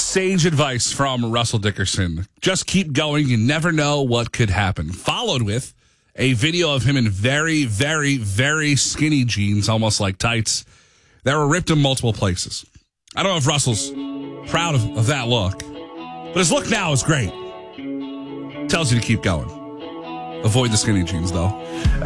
Sage advice from Russell Dickerson. Just keep going. You never know what could happen. Followed with a video of him in very, very, very skinny jeans, almost like tights, that were ripped in multiple places. I don't know if Russell's proud of that look, but his look now is great. Tells you to keep going. Avoid the skinny jeans, though.